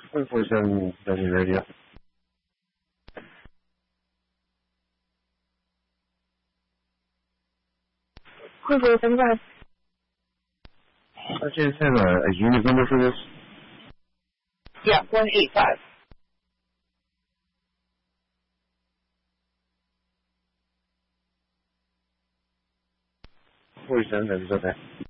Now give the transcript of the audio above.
47 Desert Radio. 汇总分站。 现在的unit number for this? Yeah, 185. 47 Desert, okay.